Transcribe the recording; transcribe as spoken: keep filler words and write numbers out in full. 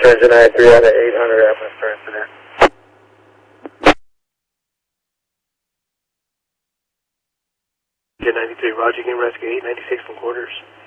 engine I three out of eight hundred atmosphere incident. Jet ninety-three, Roger, you can rescue eight ninety-six from quarters.